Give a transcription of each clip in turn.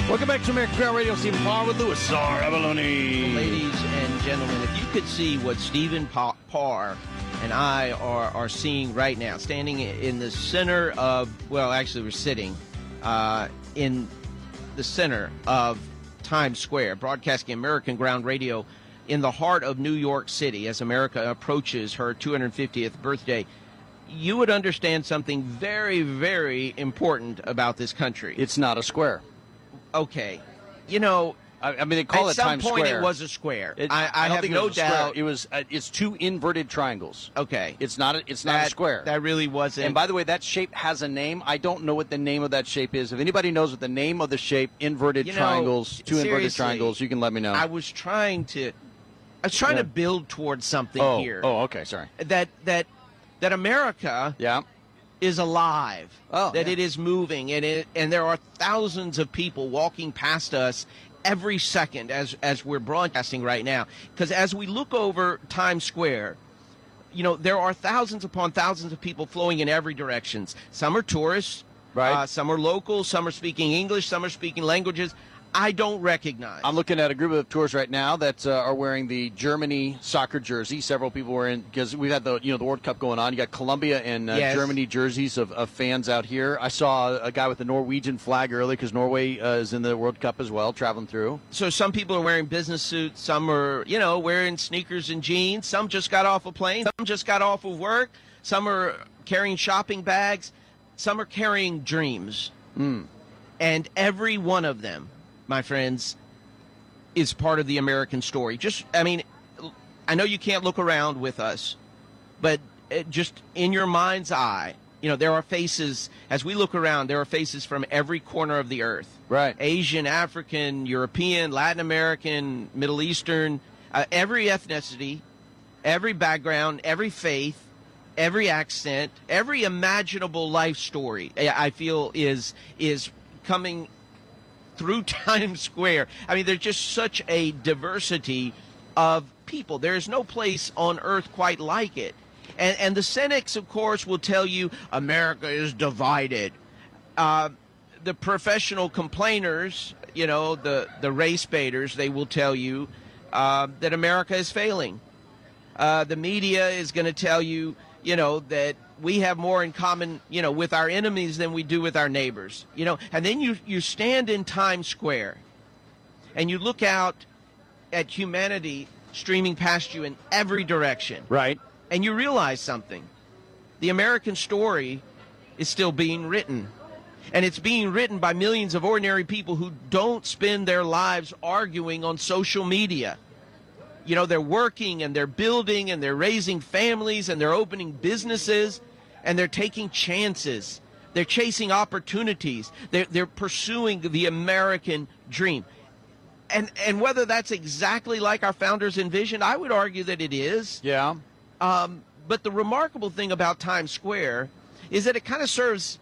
Welcome back to American Crowd Radio. Stephen Parr with Louis Czar Abalone. Ladies and gentlemen, if you could see what Stephen Parr and I are seeing right now, standing in the center of, well, actually we're sitting in the center of Times Square, broadcasting American Ground Radio in the heart of New York City as America approaches her 250th birthday, you would understand something very, very important about this country. It's not a square. Okay. You know, I mean, they call it Times Square. At some point, it was a square. I have no doubt. It was. It's two inverted triangles. Okay. It's not a square. That really wasn't. And by the way, that shape has a name. I don't know what the name of that shape is. If anybody knows what the name of the shape, inverted triangles, two inverted triangles, you can let me know. I was trying to build towards something here. Oh, okay. Sorry. That America. Yeah. Is alive, it is moving, and there are thousands of people walking past us every second as we're broadcasting right now. Because as we look over Times Square, you know, there are thousands upon thousands of people flowing in every direction. Some are tourists, right? Some are local, some are speaking English, some are speaking languages I don't recognize. I'm looking at a group of tourists right now that are wearing the Germany soccer jersey. Several people were in, because we've had the World Cup going on. You got Colombia and Germany jerseys of fans out here. I saw a guy with the Norwegian flag earlier because Norway is in the World Cup as well, traveling through. So some people are wearing business suits. Some are, wearing sneakers and jeans. Some just got off a plane. Some just got off of work. Some are carrying shopping bags. Some are carrying dreams. And every one of them, my friends, is part of the American story. I know you can't look around with us, but just in your mind's eye, there are faces, as we look around, there are faces from every corner of the earth. Right. Asian, African, European, Latin American, Middle Eastern, every ethnicity, every background, every faith, every accent, every imaginable life story, I feel is coming through Times Square. I mean, there's just such a diversity of people. There is no place on earth quite like it. And the cynics, of course, will tell you America is divided. The professional complainers, the race baiters, they will tell you that America is failing. The media is going to tell you, that we have more in common, with our enemies than we do with our neighbors, And then you stand in Times Square and you look out at humanity streaming past you in every direction. Right. And you realize something. The American story is still being written. And it's being written by millions of ordinary people who don't spend their lives arguing on social media. They're working and they're building and they're raising families and they're opening businesses and they're taking chances. They're chasing opportunities. They're pursuing the American dream. And whether that's exactly like our founders envisioned, I would argue that it is. Yeah. But the remarkable thing about Times Square is that it kind of serves,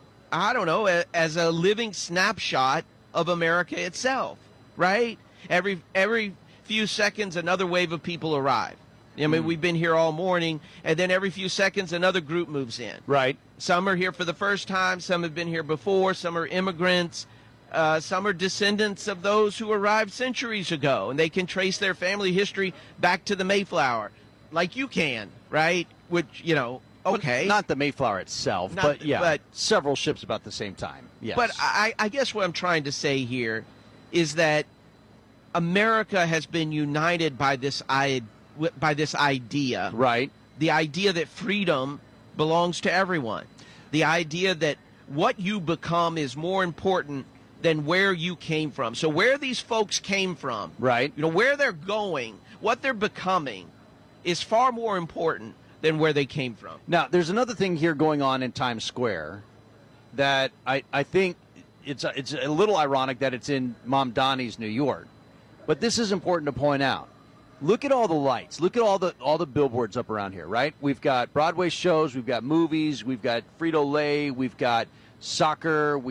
as a living snapshot of America itself, right? Every few seconds, another wave of people arrive. We've been here all morning, and then every few seconds, another group moves in. Right. Some are here for the first time. Some have been here before. Some are immigrants. Some are descendants of those who arrived centuries ago, and they can trace their family history back to the Mayflower, like you can, right? Which, okay. Not the Mayflower itself, but several ships about the same time. Yes. But I guess what I'm trying to say here is that America has been united by this idea. Right. The idea that freedom belongs to everyone. The idea that what you become is more important than where you came from. So where these folks came from, right? Where they're going, what they're becoming is far more important than where they came from. Now, there's another thing here going on in Times Square that I think it's a little ironic that it's in Mom Donnie's New York. But this is important to point out. Look at all the lights. Look at all the billboards up around here, right? We've got Broadway shows, we've got movies, we've got Frito-Lay, we've got soccer,